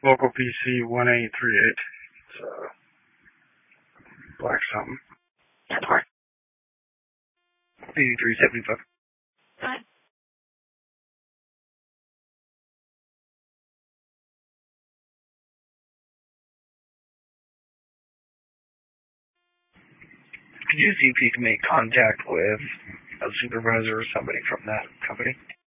Local PC 1838. It's black something. 8375. Could you see if you can make contact with a supervisor or somebody from that company?